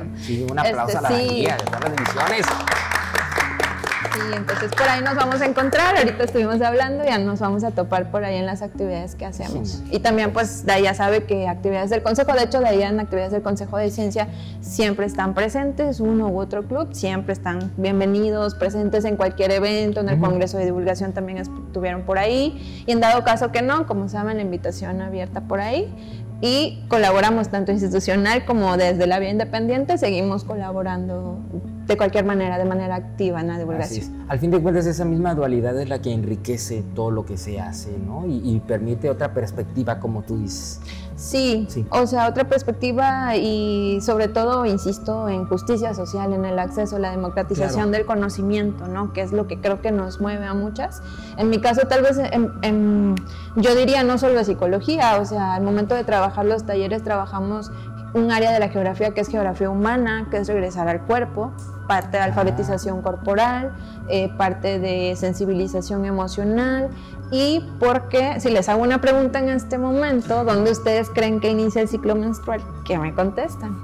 división. Sí, un aplauso a la Valía de todas las divisiones. Sí, entonces por ahí nos vamos a encontrar, ahorita estuvimos hablando, ya nos vamos a topar por ahí en las actividades que hacemos. Sí. Y también pues Daya sabe que actividades del Consejo, de hecho Daya en actividades del Consejo de Ciencia siempre están presentes, uno u otro club, siempre están bienvenidos, presentes en cualquier evento, en el Congreso de Divulgación también estuvieron por ahí, y en dado caso que no, como saben, la invitación abierta por ahí. Y colaboramos tanto institucional como desde la vía independiente, seguimos colaborando de cualquier manera, de manera activa en la divulgación. Al fin de cuentas, esa misma dualidad es la que enriquece todo lo que se hace, ¿no? Y permite otra perspectiva, como tú dices. Sí, o sea, otra perspectiva y sobre todo, insisto, en justicia social, en el acceso, la democratización del conocimiento, ¿no? Que es lo que creo que nos mueve a muchas. En mi caso, tal vez, yo diría no solo de psicología, o sea, al momento de trabajar los talleres trabajamos un área de la geografía que es geografía humana, que es regresar al cuerpo, parte de alfabetización corporal, parte de sensibilización emocional, y porque, si les hago una pregunta en este momento, ¿dónde ustedes creen que inicia el ciclo menstrual? ¿Qué me contestan?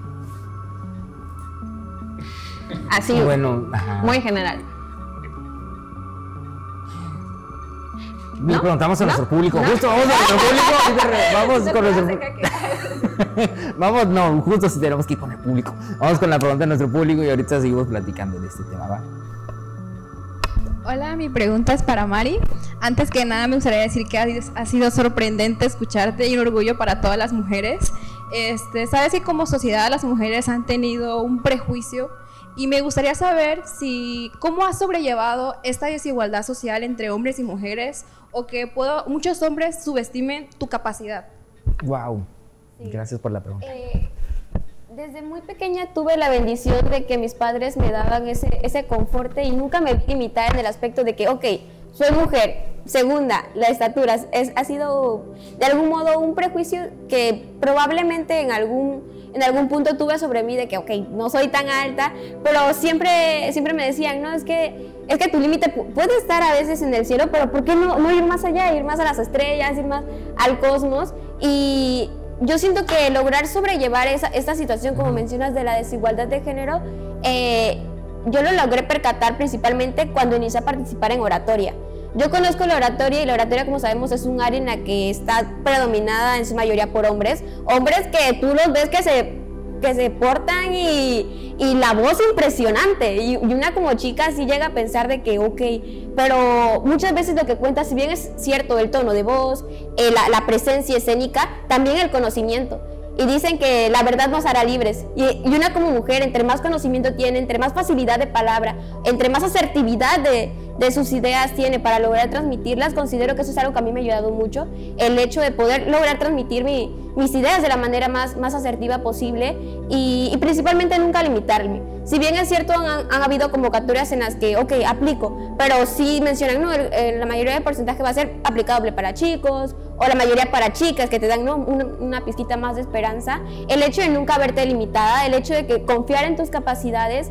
Así, bueno, muy general. Le preguntamos a nuestro público, justo vamos a nuestro público, vamos con nuestro público. Vamos, no, justo si tenemos que ir con el público. Vamos con la pregunta de nuestro público y ahorita seguimos platicando de este tema, ¿va? Hola, mi pregunta es para Mari. Antes que nada me gustaría decir que ha sido sorprendente escucharte y un orgullo para todas las mujeres. Sabes que como sociedad las mujeres han tenido un prejuicio y me gustaría saber cómo has sobrellevado esta desigualdad social entre hombres y mujeres o que muchos hombres subestimen tu capacidad. Wow, sí. Gracias por la pregunta. Desde muy pequeña tuve la bendición de que mis padres me daban ese confort y nunca me vi limitada en el aspecto de que, ok, soy mujer, segunda, la estatura, ha sido de algún modo un prejuicio que probablemente en algún punto tuve sobre mí de que, ok, no soy tan alta, pero siempre me decían, no, es que tu límite puede estar a veces en el cielo, pero ¿por qué no ir más allá, ir más a las estrellas, ir más al cosmos? Y yo siento que lograr sobrellevar esta situación, como mencionas, de la desigualdad de género, yo lo logré percatar principalmente cuando inicié a participar en oratoria. Yo conozco la oratoria y la oratoria, como sabemos, es un área en la que está predominada en su mayoría por hombres que tú los ves que se portan y la voz impresionante, y una como chica sí llega a pensar de que ok, pero muchas veces lo que cuenta, si bien es cierto el tono de voz, la presencia escénica, también el conocimiento. Y dicen que la verdad nos hará libres, y una como mujer, entre más conocimiento tiene, entre más facilidad de palabra, entre más asertividad de sus ideas tiene para lograr transmitirlas, considero que eso es algo que a mí me ha ayudado mucho, el hecho de poder lograr transmitir mis ideas de la manera más asertiva posible y principalmente nunca limitarme. Si bien es cierto, han habido convocatorias en las que, ok, aplico, pero sí mencionan, no, la mayoría del porcentaje va a ser aplicable para chicos, o la mayoría para chicas, que te dan, ¿no?, una pizquita más de esperanza. El hecho de nunca verte limitada, el hecho de que confiar en tus capacidades,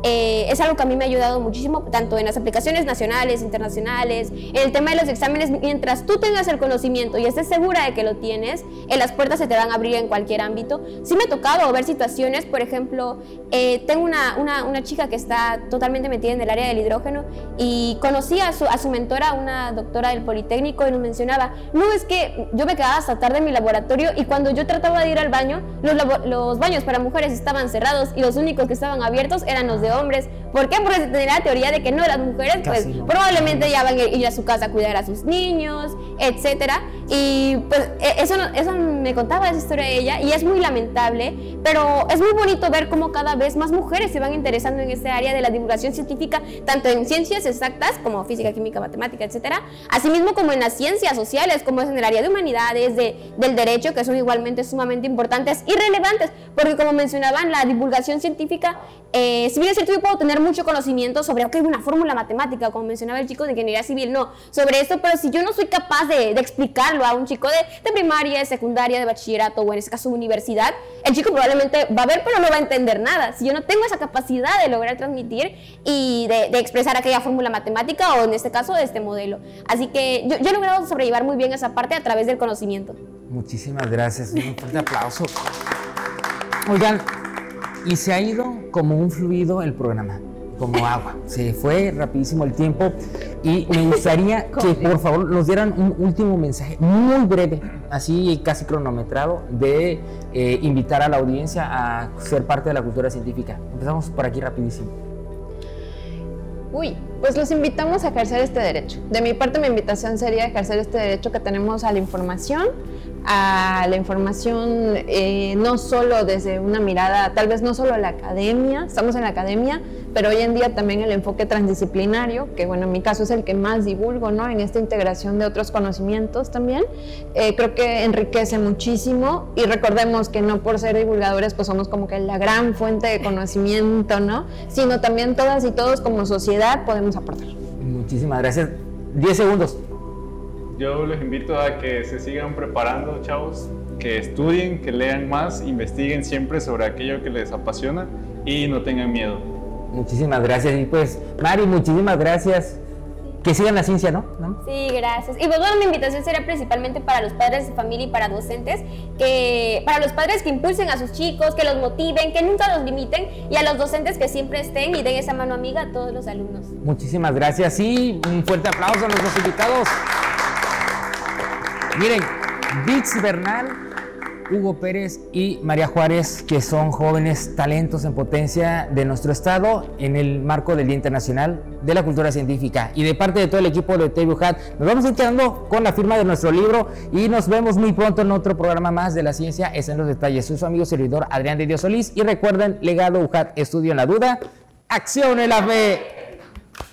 es algo que a mí me ha ayudado muchísimo, tanto en las aplicaciones nacionales, internacionales, en el tema de los exámenes. Mientras tú tengas el conocimiento y estés segura de que lo tienes, las puertas se te van a abrir en cualquier ámbito. Sí me ha tocado ver situaciones, por ejemplo, tengo una chica que está totalmente metida en el área del hidrógeno, y conocí a su mentora, una doctora del Politécnico, y nos mencionaba, no, es que yo me quedaba hasta tarde en mi laboratorio, y cuando yo trataba de ir al baño, los baños para mujeres estaban cerrados y los únicos que estaban abiertos eran los de hombres. ¿Por qué? Porque se tenía la teoría de que no, las mujeres pues no, probablemente ya van a ir a su casa a cuidar a sus niños, etcétera. Y pues eso me contaba esa historia de ella, y es muy lamentable, pero es muy bonito ver cómo cada vez más mujeres se van interesando en este área de la divulgación científica, tanto en ciencias exactas como física, química, matemática, etcétera, asimismo como en las ciencias sociales, como es en el área de humanidades, del derecho, que son igualmente sumamente importantes y relevantes, porque como mencionaban, la divulgación científica, si bien es cierto, yo puedo tener mucho conocimiento sobre, ok, una fórmula matemática, como mencionaba el chico de ingeniería civil, no, sobre esto, pero si yo no soy capaz de explicarlo a un chico de primaria, de secundaria, de bachillerato, o en este caso universidad, el chico probablemente va a ver, pero no va a entender nada. Si yo no tengo esa capacidad de lograr transmitir y de expresar aquella fórmula matemática, o en este caso de este modelo. Así que yo he logrado sobrellevar muy bien esa parte a través del conocimiento. Muchísimas gracias, un fuerte aplauso. Oigan, y se ha ido como un fluido el programa, como agua. Se fue rapidísimo el tiempo y me gustaría que por favor nos dieran un último mensaje muy breve, así casi cronometrado, de invitar a la audiencia a ser parte de la cultura científica. Empezamos por aquí rapidísimo. Pues los invitamos a ejercer este derecho. De mi parte, mi invitación sería ejercer este derecho que tenemos a la información no solo desde una mirada, tal vez no solo la academia, estamos en la academia, pero hoy en día también el enfoque transdisciplinario, que bueno, en mi caso es el que más divulgo, ¿no? En esta integración de otros conocimientos también, creo que enriquece muchísimo, y recordemos que no por ser divulgadores pues somos como que la gran fuente de conocimiento, ¿no? Sino también todas y todos como sociedad podemos aportar. Muchísimas gracias. 10 segundos. Yo los invito a que se sigan preparando, chavos, que estudien, que lean más, investiguen siempre sobre aquello que les apasiona y no tengan miedo. Muchísimas gracias. Y pues, Mari, muchísimas gracias. Que sigan la ciencia, ¿no? Sí, gracias. Y pues bueno, mi invitación será principalmente para los padres de familia y para docentes, para los padres que impulsen a sus chicos, que los motiven, que nunca los limiten, y a los docentes que siempre estén y den esa mano amiga a todos los alumnos. Muchísimas gracias y un fuerte aplauso a nuestros invitados. Miren, Vix Bernal, Hugo Pérez y María Juárez, que son jóvenes talentos en potencia de nuestro estado en el marco del Día Internacional de la Cultura Científica. Y de parte de todo el equipo de TV UJAT, nos vamos a ir quedando con la firma de nuestro libro y nos vemos muy pronto en otro programa más de la ciencia es en los detalles. Soy su amigo servidor Adrián de Dios Solís y recuerden, legado UJAT, estudio en la duda, acción en la fe.